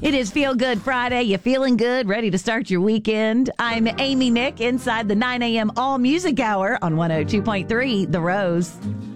It is Feel Good Friday. You feeling good? Ready to start your weekend? I'm Amy Nick inside the 9 a.m. All Music Hour on 102.3 The Rose.